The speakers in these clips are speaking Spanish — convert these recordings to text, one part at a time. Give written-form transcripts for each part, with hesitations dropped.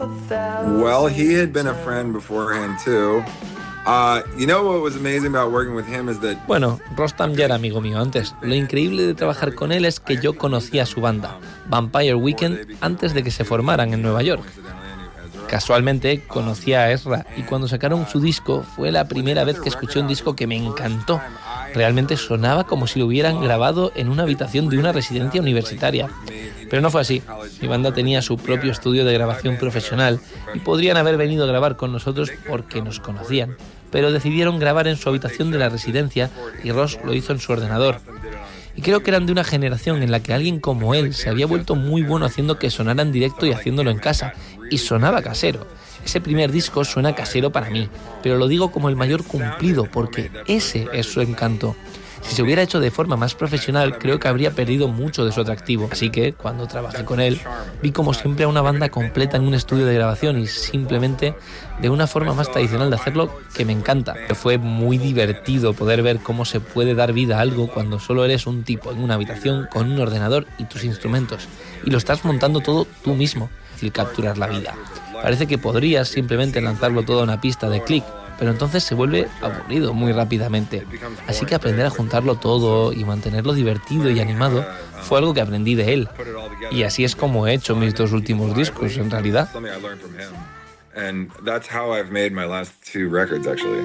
Well, he had been a friend beforehand too. You know what was amazing about working with him is that... Bueno, Rostam ya era amigo mío antes. Lo increíble de trabajar con él es que yo conocía a su banda, Vampire Weekend, antes de que se formaran en Nueva York. Casualmente conocí a Ezra y cuando sacaron su disco fue la primera vez que escuché un disco que me encantó. Realmente sonaba como si lo hubieran grabado en una habitación de una residencia universitaria. Pero no fue así. Mi banda tenía su propio estudio de grabación profesional y podrían haber venido a grabar con nosotros porque nos conocían. Pero decidieron grabar en su habitación de la residencia y Ross lo hizo en su ordenador. Y creo que eran de una generación en la que alguien como él se había vuelto muy bueno haciendo que sonara en directo y haciéndolo en casa. Y sonaba casero. Ese primer disco suena casero para mí, pero lo digo como el mayor cumplido porque ese es su encanto. Si se hubiera hecho de forma más profesional, creo que habría perdido mucho de su atractivo. Así que, cuando trabajé con él, vi como siempre a una banda completa en un estudio de grabación y simplemente de una forma más tradicional de hacerlo que me encanta. Fue muy divertido poder ver cómo se puede dar vida a algo cuando solo eres un tipo en una habitación con un ordenador y tus instrumentos y lo estás montando todo tú mismo. Es decir, capturar la vida. Parece que podrías simplemente lanzarlo todo a una pista de clic, pero entonces se vuelve aburrido muy rápidamente. Así que aprender a juntarlo todo y mantenerlo divertido y animado fue algo que aprendí de él. Y así es como he hecho mis dos últimos discos, en realidad. And that's how I've made my last two records, actually.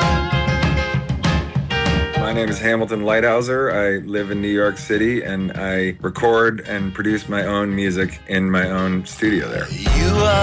My name is Hamilton Lighthouser. I live in New York City, and I record and produce my own music in my own studio there.